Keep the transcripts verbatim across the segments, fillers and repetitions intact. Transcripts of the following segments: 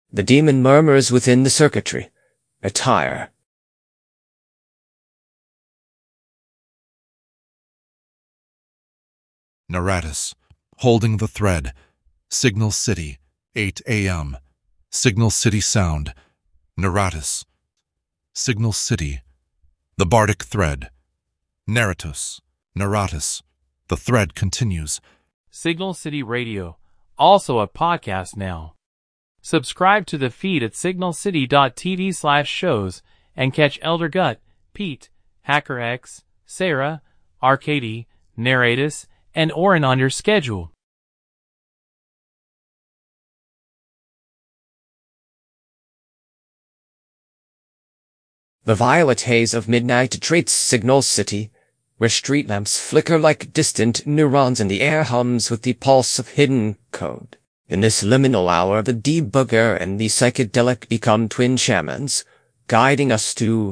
The demon murmurs within the circuitry. Attire. Naratus, holding the thread. Signal City, eight A M Signal City sound. Naratus. Signal City. The Bardic thread. Naratus. Naratus. The thread continues. Signal City Radio, also a podcast now. Subscribe to the feed at signalcity.tv slash shows and catch Elder Gut, Pete, HackerX, Sarah, Arcady, Narratus, and Orin on your schedule. The violet haze of midnight treats Signal City, where street lamps flicker like distant neurons and the air hums with the pulse of hidden code. In this liminal hour, the debugger and the psychedelic become twin shamans, guiding us to...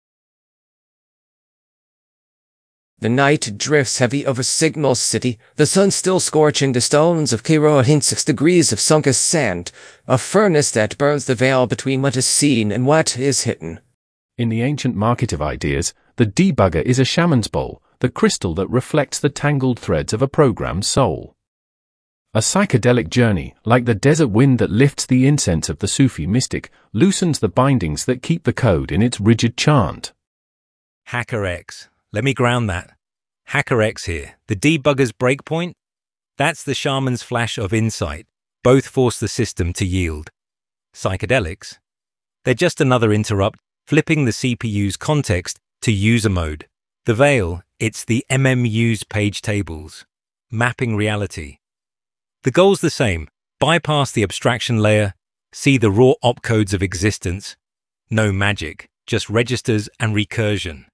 The night drifts heavy over Signal City, the sun still scorching the stones of Kiroa in six degrees of sunken sand, a furnace that burns the veil between what is seen and what is hidden. In the ancient market of ideas, the debugger is a shaman's bowl, the crystal that reflects the tangled threads of a programmed soul. A psychedelic journey, like the desert wind that lifts the incense of the Sufi mystic, loosens the bindings that keep the code in its rigid chant. HackerX. Let me ground that. HackerX here. The debugger's breakpoint? That's the shaman's flash of insight. Both force the system to yield. Psychedelics? They're just another interrupt, flipping the C P U's context to user mode. The veil, it's the M M U's page tables. Mapping reality. The goal's the same. Bypass the abstraction layer, see the raw opcodes of existence. No magic, just registers and recursion.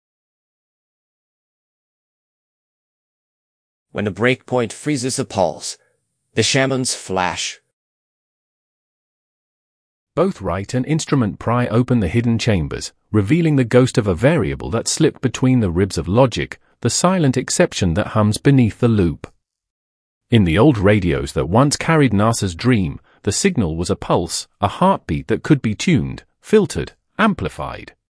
When a breakpoint freezes a pulse, the shamans flash. Both write and instrument pry open the hidden chambers, revealing the ghost of a variable that slipped between the ribs of logic, the silent exception that hums beneath the loop. In the old radios that once carried NASA's dream, the signal was a pulse, a heartbeat that could be tuned, filtered, amplified.